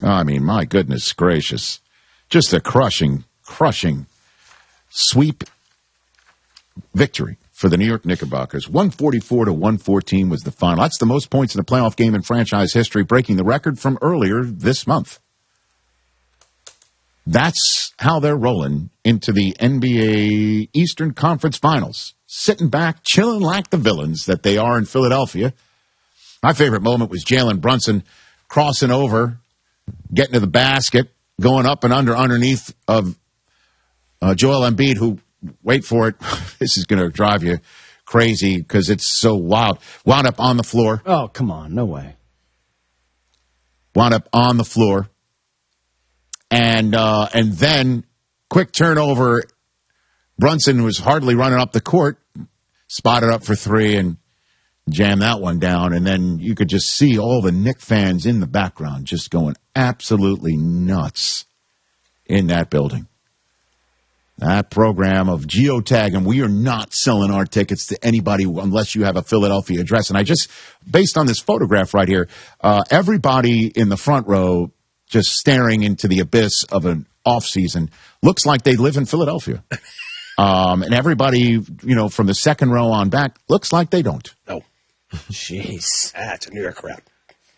I mean, my goodness gracious. Just a crushing sweep victory for the New York Knickerbockers. 144-114 was the final. That's the most points in a playoff game in franchise history, breaking the record from earlier this month. That's how they're rolling into the NBA Eastern Conference Finals. Sitting back, chilling like the villains that they are in Philadelphia. My favorite moment was Jalen Brunson crossing over, getting to the basket, going up and underneath of Joel Embiid, who, wait for it, this is going to drive you crazy because it's so wild, wound up on the floor. Oh, come on, no way. Wound up on the floor. And then, quick turnover, Brunson was hardly running up the court, spotted up for three and jammed that one down. And then you could just see all the Knick fans in the background just going absolutely nuts in that building. That program of geotag, and we are not selling our tickets to anybody unless you have a Philadelphia address. And I just, based on this photograph right here, everybody in the front row just staring into the abyss of an off season looks like they live in Philadelphia. And everybody, from the second row on back looks like they don't. No. Jeez. That's a New York rap.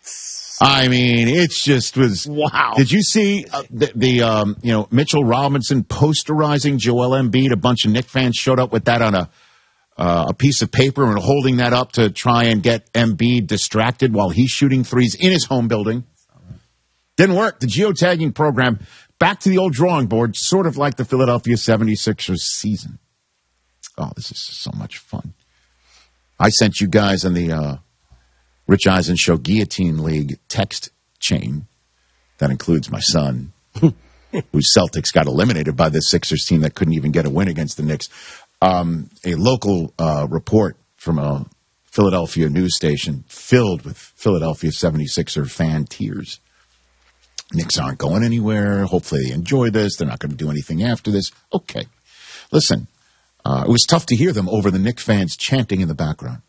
I mean, it's just was wow. Did you see the Mitchell Robinson posterizing Joel Embiid? A bunch of Knick fans showed up with that on a piece of paper and holding that up to try and get Embiid distracted while he's shooting threes in his home building. Didn't work. The geotagging program, back to the old drawing board, sort of like the Philadelphia 76ers season. Oh, this is so much fun. I sent you guys in the Rich Eisen Show Guillotine League text chain. That includes my son, whose Celtics got eliminated by the Sixers team that couldn't even get a win against the Knicks. A local report from a Philadelphia news station filled with Philadelphia 76er fan tears. Knicks aren't going anywhere. Hopefully they enjoy this. They're not going to do anything after this. Okay. Listen, it was tough to hear them over the Knicks fans chanting in the background.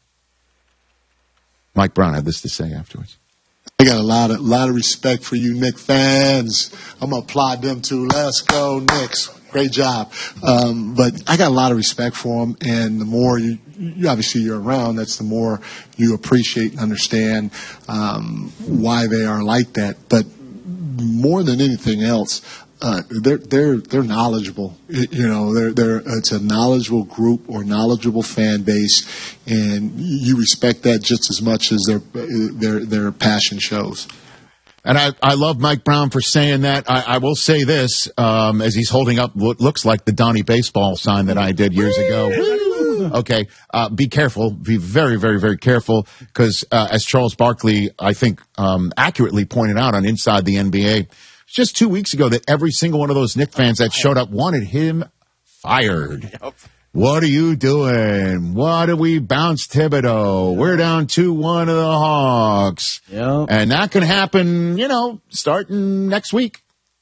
Mike Brown had this to say afterwards. I got a lot of respect for you Knicks fans. I'm going to applaud them too. Let's go, Knicks. Great job. But I got a lot of respect for them, and the more you obviously you're around, that's the more you appreciate and understand why they are like that. But more than anything else, they're knowledgeable. It's a knowledgeable group or knowledgeable fan base, and you respect that just as much as their passion shows. And I love Mike Brown for saying that. I will say this, as he's holding up what looks like the Donnie baseball sign that I did years ago. Okay, be careful. Be very, very, very careful, because as Charles Barkley, I think, accurately pointed out on Inside the NBA, just 2 weeks ago that every single one of those Knicks fans that showed up wanted him fired. Yep. What are you doing? Why do we bounce Thibodeau? We're down 2-1 to the Hawks. Yep. And that can happen, starting next week.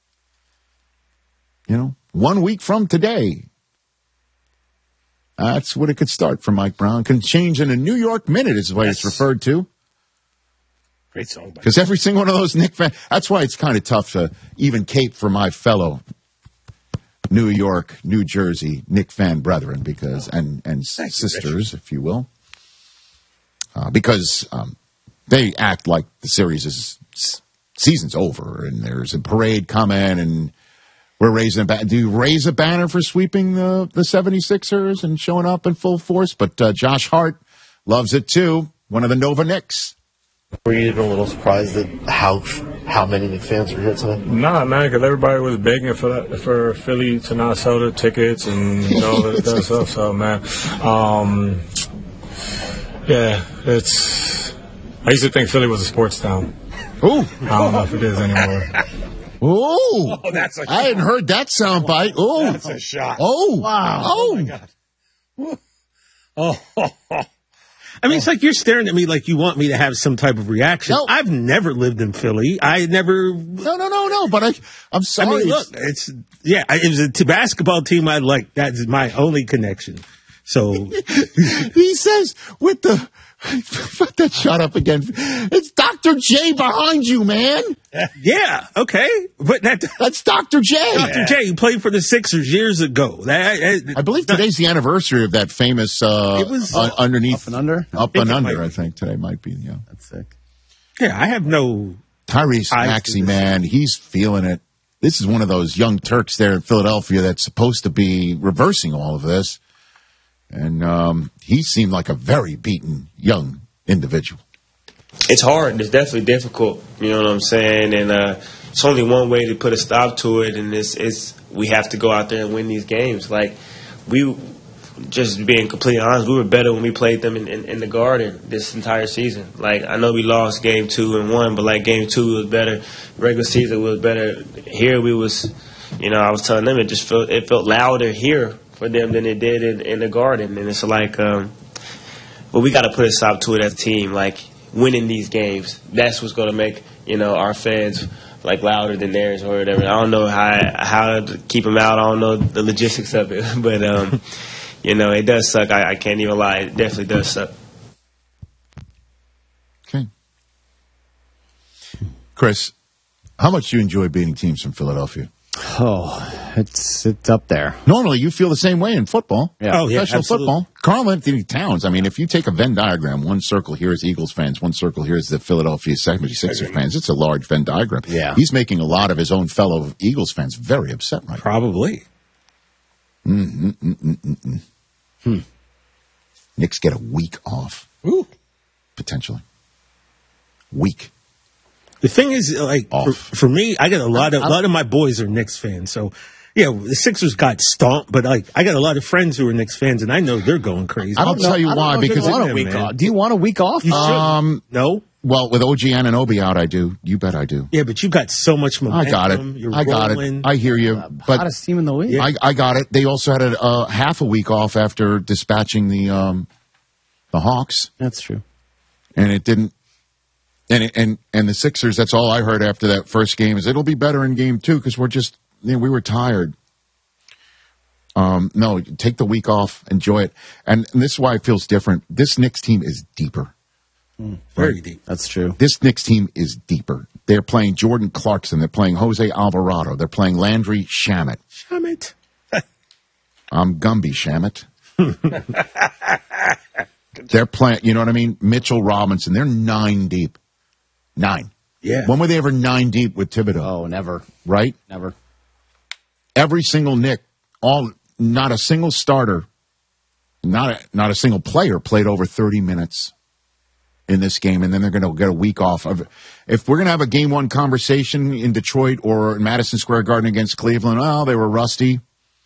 1 week from today. That's what it could start for Mike Brown. Can change in a New York minute is the way it's referred to. Great song. Because every single one of those Knicks fans, that's why it's kind of tough to even cape for my fellow New York, New Jersey Knicks fan brethren, because and sisters, if you will, because they act like the season's over and there's a parade coming and we're raising a banner. Do you raise a banner for sweeping the 76ers and showing up in full force? But Josh Hart loves it too. One of the Nova Knicks. Were you even a little surprised at how many Knicks fans were here tonight? Nah, man, because everybody was begging for Philly to not sell their tickets and all that stuff. So, man, I used to think Philly was a sports town. Ooh. I don't know if it is anymore. Ooh. Oh, that's a shot. I hadn't heard that soundbite. Ooh. That's a shot. Oh. Wow. Oh. My God. Oh. I mean, it's like you're staring at me like you want me to have some type of reaction. No. I've never lived in Philly. I never. No. But I'm sorry. I mean, look, it was a basketball team I like. That's my only connection. So he says with the Put that shot up again. It's Dr. J behind you, man. Yeah, okay. But That's Dr. J. Dr. J, who played for the Sixers years ago. I believe today's the anniversary of that famous It was, underneath. Up and under? Up and it under, might I be. think today might be, yeah. That's sick. Yeah, I have no. Tyrese I Maxey, see this. man, he's feeling it. This is one of those young Turks there in Philadelphia that's supposed to be reversing all of this. And he seemed like a very beaten young individual. It's hard. It's definitely difficult. You know what I'm saying? And it's only one way to put a stop to it, and it's we have to go out there and win these games. Like, we, just being completely honest, we were better when we played them in the Garden this entire season. Like, I know we lost game 2 and 1, but like game 2 was better. Regular season was better. Here we was, I was telling them it felt louder here for them than it did in the Garden. And it's like, well, we got to put a stop to it as a team. Like, winning these games, that's what's going to make, our fans like louder than theirs or whatever. I don't know how to keep them out. I don't know the logistics of it, but it does suck. I can't even lie. It definitely does suck. Okay. Chris, how much do you enjoy beating teams from Philadelphia? Oh, it's up there. Normally, you feel the same way in football. Yeah. Oh, yeah, Professional absolutely. football. Carl Anthony Towns, I mean, if you take a Venn diagram, one circle here is Eagles fans, one circle here is the Philadelphia 76ers fans. It's a large Venn diagram. Yeah. He's making a lot of his own fellow Eagles fans very upset right now. Probably. Knicks get a week off, Ooh. potentially. Week. The thing is, like, Off. for me, I got a lot of my boys are Knicks fans. So, yeah, the Sixers got stomped, but like, I got a lot of friends who are Knicks fans, and I know they're going crazy. I'll tell you why, because want it- a week man. off. Do you want a week off? You should. No? well, with OG Anunoby out, I do. You bet I do. Yeah, but you got so much I momentum. got it. You're I got rolling. it. I hear you. But Hottest team in the league. I got it. They also had a half a week off after dispatching the Hawks, That's true. and it didn't. And the Sixers. That's all I heard after that first game is it'll be better in game 2 because we were tired. No, take the week off, enjoy it, and this is why it feels different. This Knicks team is deeper. Very deep. That's true. This Knicks team is deeper. They're playing Jordan Clarkson. They're playing Jose Alvarado. They're playing Landry Shamet. Shamet. I'm Gumby Shamet. They're playing, you know what I mean? Mitchell Robinson. They're 9 deep. 9. Yeah. When were they ever 9 deep with Thibodeau? Oh, never. Right? Never. Every single Knick, not a single starter, not a single player played over 30 minutes in this game, and then they're going to get a week off. If we're going to have a game 1 conversation in Detroit or in Madison Square Garden against Cleveland, they were rusty.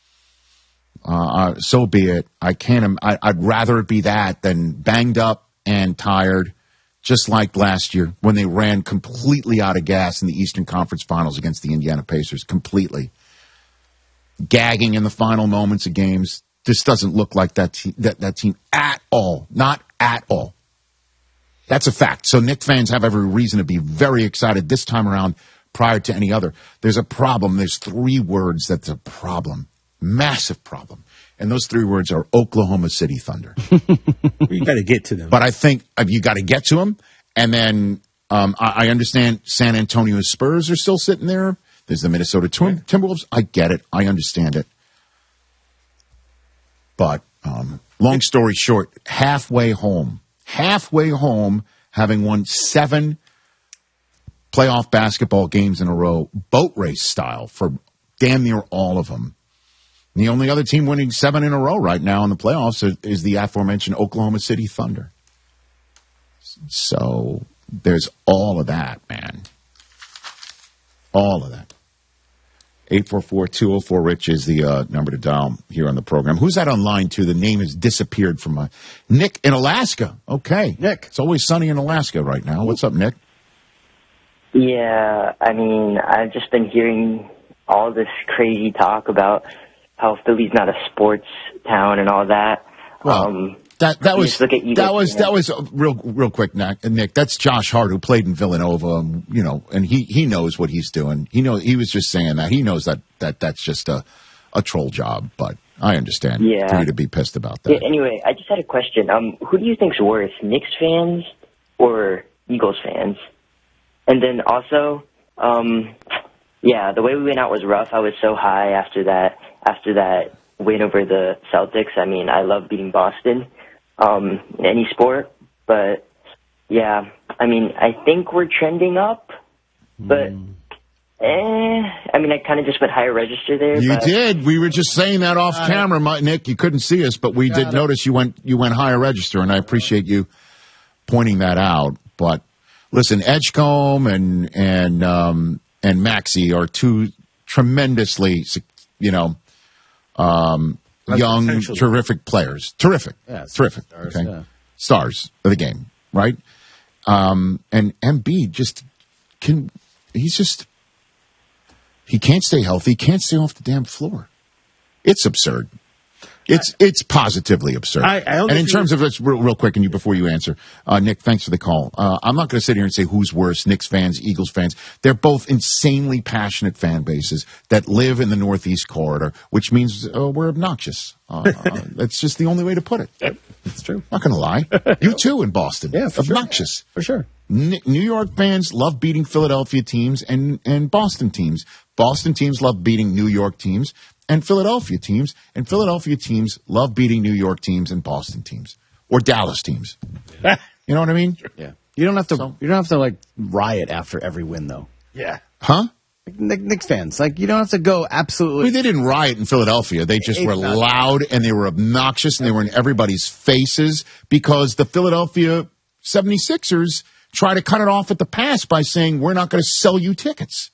So be it. I'd rather it be that than banged up and tired, just like last year when they ran completely out of gas in the Eastern Conference Finals against the Indiana Pacers, completely gagging in the final moments of games. This doesn't look like that team at all. Not at all. That's a fact. So Knicks fans have every reason to be very excited this time around prior to any other. There's a problem. There's 3 words that's a problem. Massive problem. And those 3 words are Oklahoma City Thunder. You got to get to them. But I think you got to get to them. And then I understand San Antonio Spurs are still sitting there. There's the Minnesota Timberwolves. I get it. I understand it. But long story short, halfway home, having won 7 playoff basketball games in a row, boat race style for damn near all of them. The only other team winning 7 in a row right now in the playoffs is the aforementioned Oklahoma City Thunder. So there's all of that, man. All of that. 844-204-RICH is the number to dial here on the program. Who's that on line 2? The name has disappeared from Nick in Alaska. Okay. Nick. It's always sunny in Alaska right now. What's up, Nick? Yeah, I mean, I've just been hearing all this crazy talk about how Philly's not a sports town and all that. Well, that you was just look at Eagles that was real quick, Nick. That's Josh Hart, who played in Villanova, and he knows what he's doing. He was just saying that he knows that that's just a troll job. But I understand. Yeah. For you to be pissed about that. Yeah, anyway, I just had a question. Who do you think's worse, Knicks fans or Eagles fans? And then also, the way we went out was rough. I was so high after that win over the Celtics. I mean, I love beating Boston in any sport. But, yeah, I mean, I think we're trending up. But, I mean, I kind of just went higher register there. You did. We were just saying that off camera, Nick. You couldn't see us, but we did notice you went higher register, and I appreciate you pointing that out. But listen, Edgecombe and Maxey are two tremendously, young, terrific players. Terrific. Yeah, terrific. Stars, okay. yeah. Stars of the game, right? And Embiid he can't stay healthy, can't stay off the damn floor. It's absurd. It's positively absurd. And in terms of this, real quick, and before you answer, Nick, thanks for the call. I'm not going to sit here and say who's worse, Knicks fans, Eagles fans. They're both insanely passionate fan bases that live in the Northeast Corridor, which means we're obnoxious. That's just the only way to put it. It's true. Not going to lie. You too in Boston. Yeah, for obnoxious. Sure. For sure. New York fans love beating Philadelphia teams and Boston teams. Boston teams love beating New York teams and Philadelphia teams. And Philadelphia teams love beating New York teams and Boston teams or Dallas teams. You know what I mean? Yeah. You don't have to like riot after every win though. Yeah. Huh? Knicks fans, you don't have to go absolutely. I mean, they didn't riot in Philadelphia. They just were loud and they were obnoxious and they were in everybody's faces because the Philadelphia 76ers try to cut it off at the pass by saying, we're not going to sell you tickets.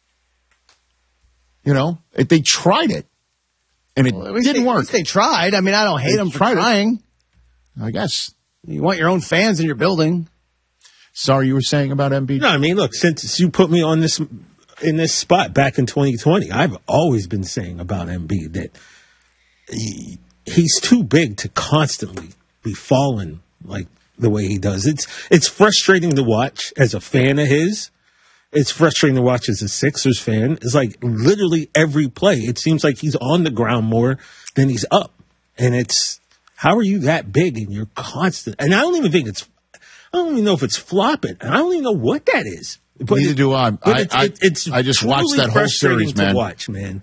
They tried it, and it didn't work. At least they tried. I mean, I don't hate them for trying. I guess. You want your own fans in your building. Sorry, you were saying about Embiid? No, I mean, look, since you put me in this spot back in 2020, I've always been saying about Embiid that he's too big to constantly be falling like the way he does. It's frustrating to watch as a fan of his. It's frustrating to watch as a Sixers fan. It's like literally every play, it seems like he's on the ground more than he's up. And how are you that big and you're constant? And I don't even know if it's flopping. And I don't even know what that is. But neither do I. It's I just watched that whole series, man. To watch, man.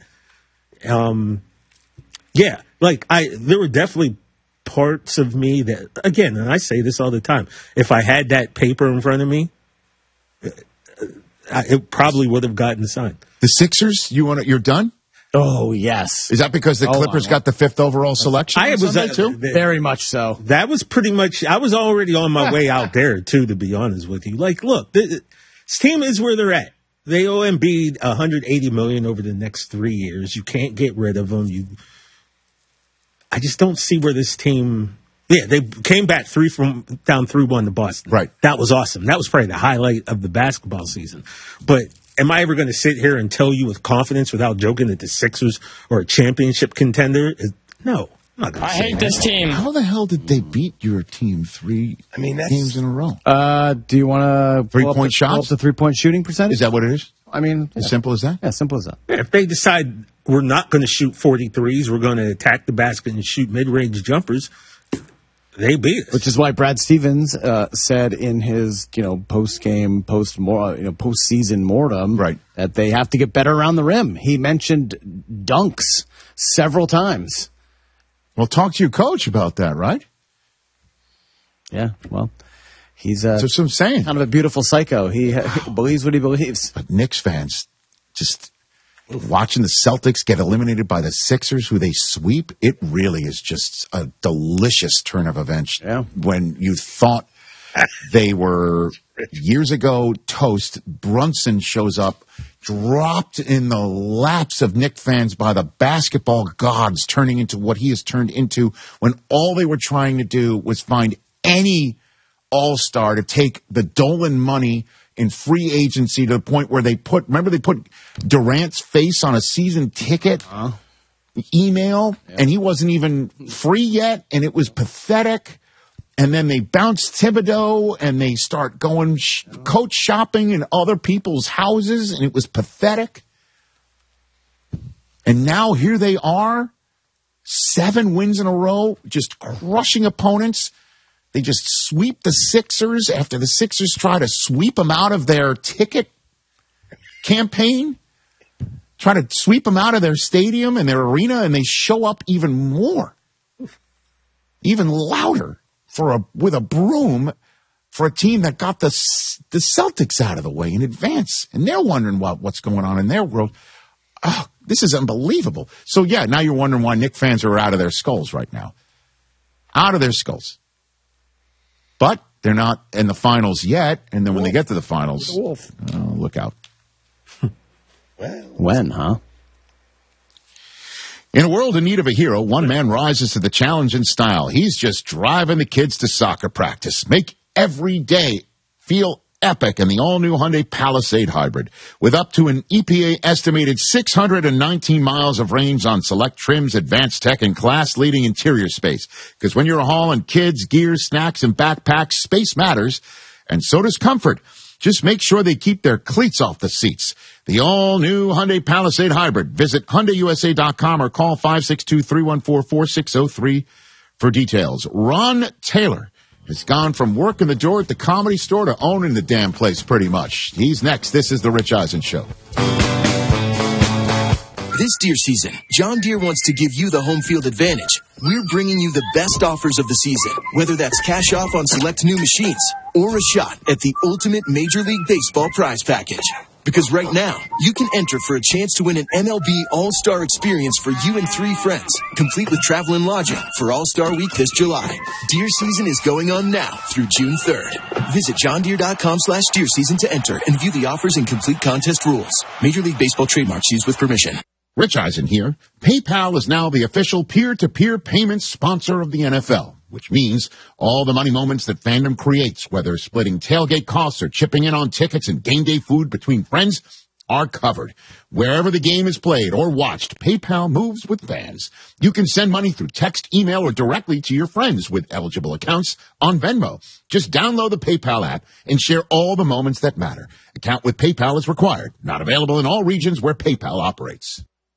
Yeah, there were definitely parts of me that, again, and I say this all the time, if I had that paper in front of me, it probably would have gotten signed. The Sixers, you're done? Oh, yes. Is that because the Clippers got the 5th overall selection? I was too. Very much so. That was pretty much, I was already on my way out there, too, to be honest with you. Look, this team is where they're at. They owe Embiid $180 million over the next 3 years. You can't get rid of them. I just don't see where this team. Yeah, they came back down 3-1 to Boston. Right. That was awesome. That was probably the highlight of the basketball season. But am I ever going to sit here and tell you with confidence without joking that the Sixers are a championship contender? No. I'm not gonna I hate this team. How the hell did they beat your team 3 games in a row? Do you want to 3-point shots? The 3-point shooting percentage? Is that what it is? I mean, as simple as that? Yeah, simple as that. Yeah, if they decide we're not going to shoot 43s, we're going to attack the basket and shoot mid-range jumpers, they beat us. Which is why Brad Stevens said in his, post-game, post-season mortem, right, that they have to get better around the rim. He mentioned dunks several times. Well, talk to your coach about that, right? Yeah, well, he's that's what I'm saying. Kind of a beautiful psycho. He believes what he believes. But Knicks fans just watching the Celtics get eliminated by the Sixers, who they sweep, it really is just a delicious turn of events. Yeah. When you thought they were years ago toast, Brunson shows up, dropped in the laps of Knicks fans by the basketball gods, turning into what he has turned into when all they were trying to do was find any all-star to take the Dolan money in free agency to the point where they put Durant's face on a season ticket email, and he wasn't even free yet, and it was pathetic. And then they bounce Thibodeau, and they start going coach shopping in other people's houses, and it was pathetic. And now here they are, 7 wins in a row, just crushing opponents. They just sweep the Sixers after the Sixers try to sweep them out of their ticket campaign, try to sweep them out of their stadium and their arena, and they show up even more, even louder with a broom for a team that got the Celtics out of the way in advance. And they're wondering what's going on in their world. Oh, this is unbelievable. So, yeah, now you're wondering why Knicks fans are out of their skulls right now. Out of their skulls. But they're not in the finals yet, and then when they get to the finals, look out. When, huh? In a world in need of a hero, one man rises to the challenge in style. He's just driving the kids to soccer practice. Make every day feel epic in the all-new Hyundai Palisade Hybrid. With up to an EPA-estimated 619 miles of range on select trims, advanced tech, and class-leading interior space. Because when you're hauling kids, gear, snacks, and backpacks, space matters, and so does comfort. Just make sure they keep their cleats off the seats. The all-new Hyundai Palisade Hybrid. Visit HyundaiUSA.com or call 562-314-4603 for details. Ron Taylor has gone from working the door at the Comedy Store to owning the damn place pretty much. He's next. This is The Rich Eisen Show. This deer season, John Deere wants to give you the home field advantage. We're bringing you the best offers of the season, whether that's cash off on select new machines or a shot at the ultimate Major League Baseball prize package. Because right now, you can enter for a chance to win an MLB All-Star experience for you and 3 friends, complete with travel and lodging for All-Star Week this July. Deer season is going on now through June 3rd. Visit johndeere.com/deer season to enter and view the offers and complete contest rules. Major League Baseball trademarks used with permission. Rich Eisen here. PayPal is now the official peer-to-peer payment sponsor of the NFL, which means all the money moments that fandom creates, whether splitting tailgate costs or chipping in on tickets and game day food between friends, are covered. Wherever the game is played or watched, PayPal moves with fans. You can send money through text, email, or directly to your friends with eligible accounts on Venmo. Just download the PayPal app and share all the moments that matter. Account with PayPal is required. Not available in all regions where PayPal operates.